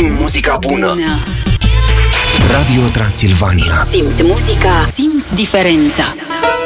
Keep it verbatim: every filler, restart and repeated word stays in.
Simțim muzica bună. Radio Transilvania. Simți muzica, simți diferența.